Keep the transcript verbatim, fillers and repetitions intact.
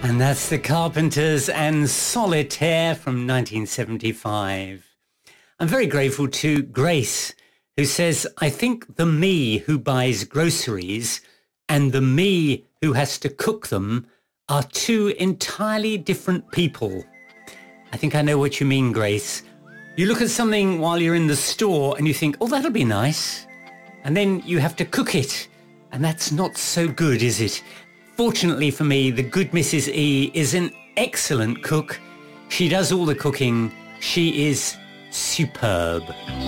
And that's the Carpenters and Solitaire from nineteen seventy-five. I'm very grateful to Grace, who says, I think the me who buys groceries and the me who has to cook them are two entirely different people. I think I know what you mean, Grace. You look at something while you're in the store and you think, oh, that'll be nice. And then you have to cook it. And that's not so good, is it? Fortunately for me, the good Missus E is an excellent cook. She does all the cooking. She is superb.